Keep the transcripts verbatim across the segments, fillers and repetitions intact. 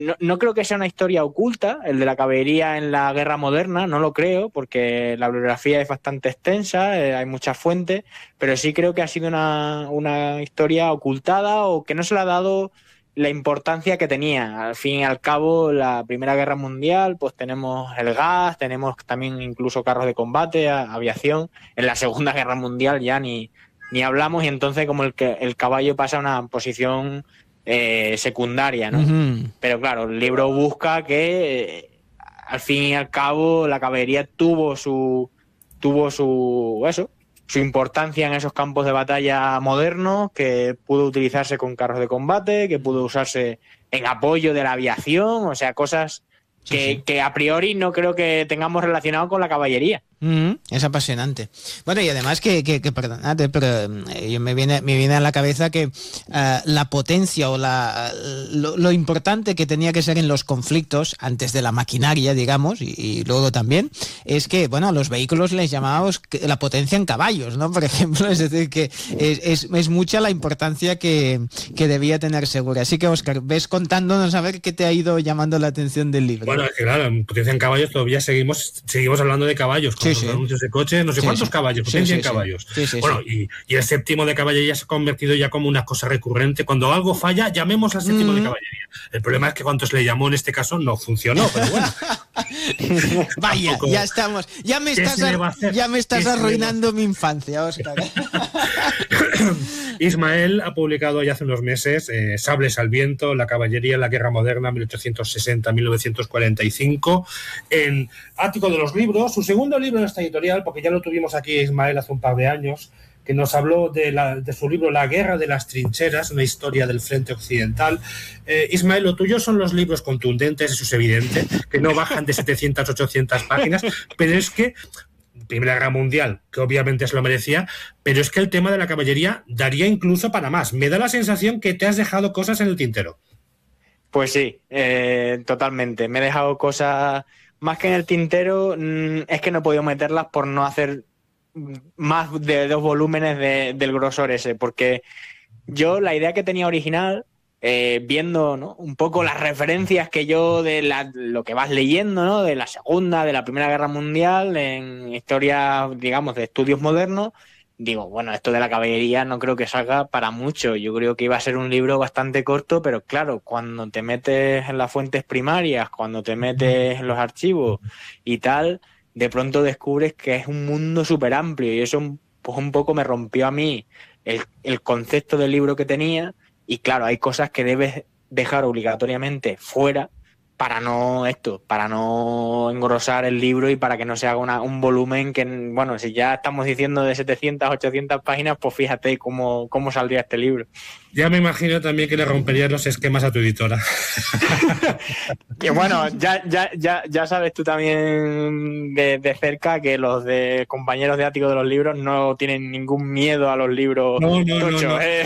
no, no creo que sea una historia oculta, el de la caballería en la guerra moderna, no lo creo, porque la bibliografía es bastante extensa, eh, hay muchas fuentes, pero sí creo que ha sido una, una historia ocultada o que no se le ha dado la importancia que tenía. Al fin y al cabo, la Primera Guerra Mundial, pues tenemos el gas, tenemos también incluso carros de combate, a, aviación. En la Segunda Guerra Mundial ya ni, ni hablamos, y entonces como el, que, el caballo pasa a una posición eh, secundaria, ¿no? Uh-huh. Pero claro, el libro busca que eh, al fin y al cabo la caballería tuvo su tuvo su eso, su importancia en esos campos de batalla modernos, que pudo utilizarse con carros de combate, que pudo usarse en apoyo de la aviación, o sea, cosas que, sí, sí. que a priori no creo que tengamos relacionado con la caballería. Mm, es apasionante. Bueno, y además que, que, que perdonad, pero eh, me viene me viene a la cabeza que uh, la potencia o la lo, lo importante que tenía que ser en los conflictos antes de la maquinaria, digamos, y, y luego también, es que, bueno, a los vehículos les llamábamos la potencia en caballos, ¿no? Por ejemplo, es decir, que es, es, es mucha la importancia que, que debía tener Segura. Así que, Óscar, ves contándonos a ver qué te ha ido llamando la atención del libro. Bueno, es que claro, en potencia en caballos todavía seguimos seguimos hablando de caballos. Sí, sí. Los anuncios de coches, no sé sí, cuántos sí. caballos, potencia sí, sí, en caballos. Sí, sí, bueno, sí. Y, y el séptimo de caballería se ha convertido ya como una cosa recurrente. Cuando algo falla, llamemos al séptimo mm. de caballería. El problema es que cuando se le llamó en este caso no funcionó, pero bueno. Vaya, tampoco, ya estamos. Ya me estás, ar- ya me estás arruinando mi infancia, Óscar. Ismael ha publicado ya hace unos meses eh, Sables al viento, la caballería en la guerra moderna mil ochocientos sesenta a mil novecientos cuarenta y cinco en Ático de los Libros, su segundo libro en esta editorial, porque ya lo tuvimos aquí Ismael hace un par de años, que nos habló de, la, de su libro La guerra de las trincheras, una historia del frente occidental. Eh, Ismael, lo tuyo son los libros contundentes, eso es evidente, que no bajan de setecientas, ochocientas páginas, pero es que Primera Guerra Mundial, que obviamente se lo merecía, pero es que el tema de la caballería daría incluso para más. Me da la sensación que te has dejado cosas en el tintero. Pues sí, eh, totalmente. Me he dejado cosas más que en el tintero, mmm, es que no he podido meterlas por no hacer más de dos volúmenes de, del grosor ese, porque yo la idea que tenía original, eh, viendo, ¿no?, un poco las referencias que yo de la, lo que vas leyendo, ¿no?, de la Segunda, de la Primera Guerra Mundial, en historia, digamos, de estudios modernos, digo, bueno, esto de la caballería no creo que salga para mucho. Yo creo que iba a ser un libro bastante corto, pero claro, cuando te metes en las fuentes primarias, cuando te metes en los archivos y tal, de pronto descubres que es un mundo súper amplio, y eso pues un poco me rompió a mí el, el concepto del libro que tenía. Y claro, hay cosas que debes dejar obligatoriamente fuera para no esto, para no engrosar el libro y para que no se haga una, un volumen que, bueno, si ya estamos diciendo de setecientas, ochocientas páginas, pues fíjate cómo, cómo saldría este libro. Ya me imagino también que le romperías los esquemas a tu editora. Que bueno, ya, ya, ya, ya sabes tú también de, de cerca que los de compañeros de Ático de los Libros no tienen ningún miedo a los libros no, no, tochos, no, no. ¿eh?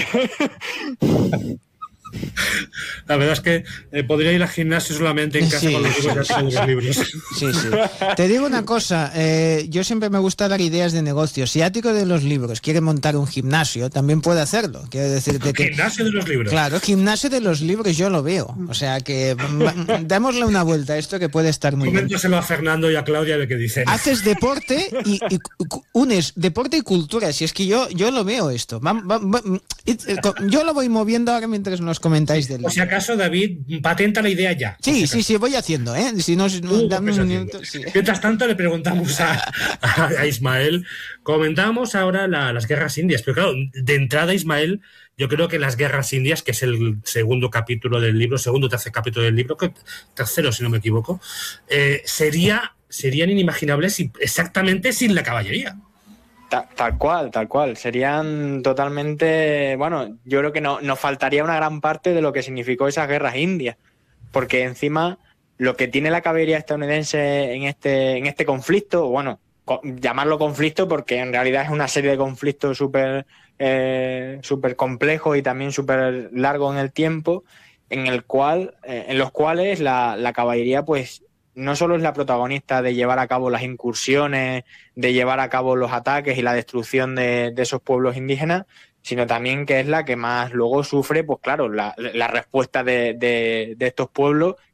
La verdad es que eh, podría ir al gimnasio solamente en casa sí, con los libros, sí, los libros. Sí, sí. Te digo una cosa, eh, yo siempre me gusta dar ideas de negocio. Si Ático de los Libros quiere montar un gimnasio, también puede hacerlo. Quiero decirte que gimnasio de los libros. Claro, gimnasio de los libros yo lo veo. O sea que démosle una vuelta a esto que puede estar muy bien. Coméntaselo a Fernando y a Claudia de qué dicen. Haces deporte y, y unes deporte y cultura. Si es que yo, yo lo veo esto. Va, va, va, yo lo voy moviendo ahora mientras nos comentáis del libro. O si acaso, David, patenta la idea ya. Sí, sí, sí, voy haciendo, ¿eh? Si no, no uh, dame un minuto. Sí. Mientras tanto, le preguntamos a, a, a Ismael. Comentábamos ahora la, las guerras indias, pero claro, de entrada, Ismael, yo creo que las guerras indias, que es el segundo capítulo del libro, segundo o tercer capítulo del libro, que, tercero, si no me equivoco, eh, sería, serían inimaginables si, exactamente sin la caballería. Tal, tal cual, tal cual. Serían totalmente... Bueno, yo creo que no, nos faltaría una gran parte de lo que significó esas guerras indias. Porque encima, lo que tiene la caballería estadounidense en este, en este conflicto, bueno, co- llamarlo conflicto porque en realidad es una serie de conflictos súper eh, súper complejos y también súper largos en el tiempo, en el cual, eh, en los cuales la, la caballería, pues, no solo es la protagonista de llevar a cabo las incursiones, de llevar a cabo los ataques y la destrucción de, de esos pueblos indígenas, sino también que es la que más luego sufre, pues claro, la, la respuesta de, de, de estos pueblos